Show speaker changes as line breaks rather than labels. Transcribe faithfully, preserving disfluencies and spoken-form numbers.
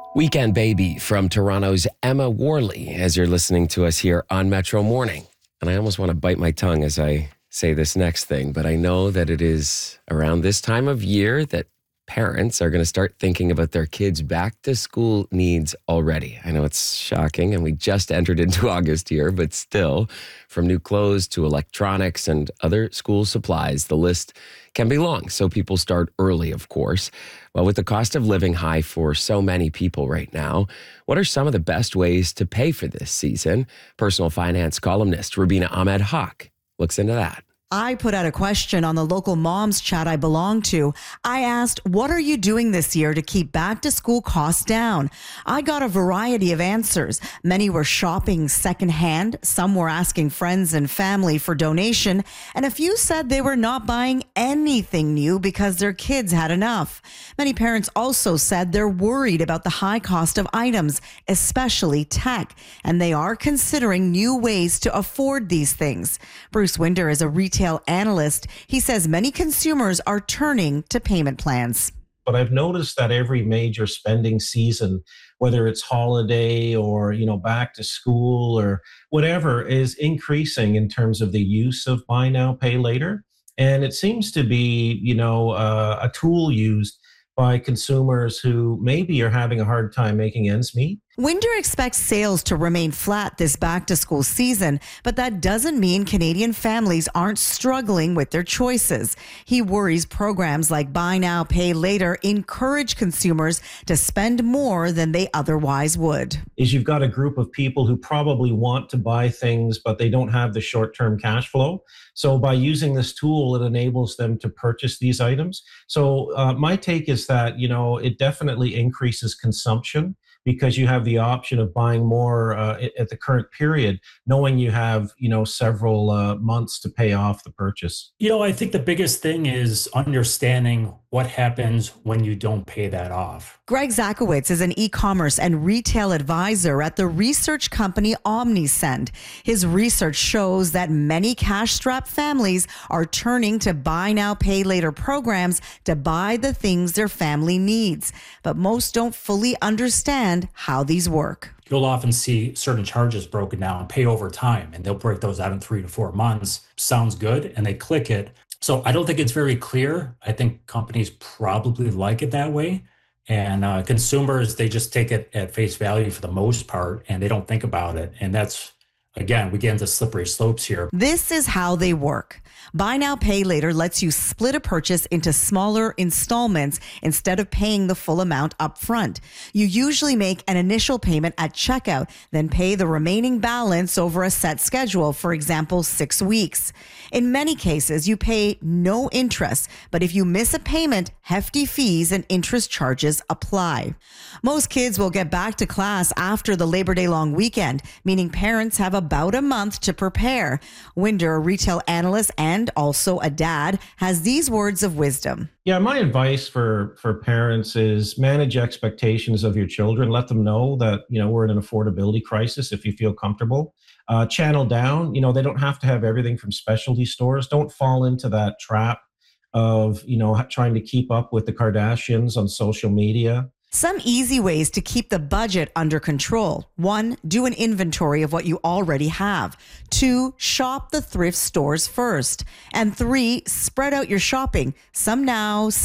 Weekend Baby from Toronto's Emma Worley as you're listening to us here on Metro Morning. And I almost want to bite my tongue as I say this next thing, but I know that it is around this time of year that parents are going to start thinking about their kids' back to school needs already. I know it's shocking and we just entered into August here, but still, from new clothes to electronics and other school supplies, the list can be long. So people start early, of course. Well, with the cost of living high for so many people right now, what are some of the best ways to pay for this season? Personal finance columnist Rubina Ahmed Haq looks into that.
I put out a question on the local moms chat I belong to. I asked, what are you doing this year to keep back to school costs down? I got a variety of answers. Many were shopping secondhand. Some were asking friends and family for donation. And a few said they were not buying anything new because their kids had enough. Many parents also said they're worried about the high cost of items, especially tech. And they are considering new ways to afford these things. Bruce Winder is a retailer analyst. He says many consumers are turning to payment plans.
But I've noticed that every major spending season, whether it's holiday or, you know, back to school or whatever, is increasing in terms of the use of buy now, pay later. And it seems to be, you know, uh, a tool used by consumers who maybe are having a hard time making ends meet.
Winder expects sales to remain flat this back-to-school season, but that doesn't mean Canadian families aren't struggling with their choices. He worries programs like Buy Now, Pay Later encourage consumers to spend more than they otherwise would.
Is you've got a group of people who probably want to buy things, but they don't have the short-term cash flow. So by using this tool, it enables them to purchase these items. So uh, my take is that, you know, it definitely increases consumption, because you have the option of buying more uh, at the current period, knowing you have, you know, several uh, months to pay off the purchase.
You know, I think the biggest thing is understanding what happens when you don't pay that off.
Greg Zakowicz is an e-commerce and retail advisor at the research company OmniSend. His research shows that many cash-strapped families are turning to Buy Now, Pay Later programs to buy the things their family needs. But most don't fully understand how these work.
You'll often see certain charges broken down, pay over time, and they'll break those out in three to four months. Sounds good, and they click it. So I don't think it's very clear. I think companies probably like it that way. And uh, consumers, they just take it at face value for the most part, and they don't think about it. And that's, again, we get into slippery slopes here.
This is how they work. Buy Now, Pay Later lets you split a purchase into smaller installments instead of paying the full amount up front. You usually make an initial payment at checkout, then pay the remaining balance over a set schedule, for example, six weeks. In many cases, you pay no interest, but if you miss a payment, hefty fees and interest charges apply. Most kids will get back to class after the Labor Day long weekend, meaning parents have about a month to prepare. Winder, a retail analyst and also a dad, has these words of wisdom.
Yeah, my advice for, for parents is manage expectations of your children. Let them know that, you know, we're in an affordability crisis if you feel comfortable. Uh, channel down, you know, they don't have to have everything from specialty stores. Don't fall into that trap of, you know, trying to keep up with the Kardashians on social media.
Some easy ways to keep the budget under control. One, do an inventory of what you already have. Two, shop the thrift stores first. And three, spread out your shopping. Some now,